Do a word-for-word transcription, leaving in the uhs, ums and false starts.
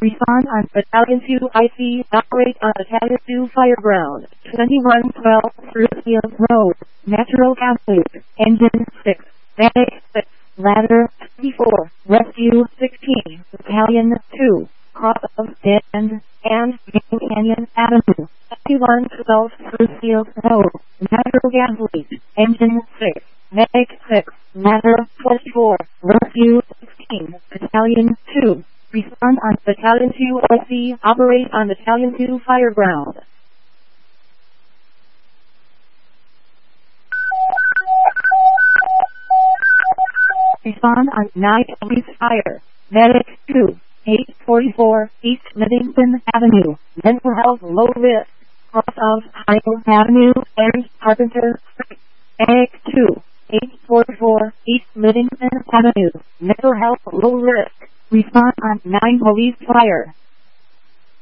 Respond on Battalion two I C. Operate on Battalion two Fireground. twenty-one twelve Fruitfield Road. Natural gas leak. Engine six. Medic six. Ladder twenty-four. Rescue sixteen. Battalion two. Cross of Bend and Main Canyon Avenue. twenty-one twelve Fruitfield Road. Natural gas leak. Engine six. Medic six. Ladder twenty-four. Rescue sixteen. Battalion two. Respond on Battalion two I C. Operate on Battalion two Fireground. Respond on Night Police Fire. Medic two. eight forty-four East Middington Avenue. Mental health low risk. Cross of Highland Avenue and Carpenter Street. Medic two. eight forty-four East Middington Avenue. Mental health low risk. Respond on nine Police Fire.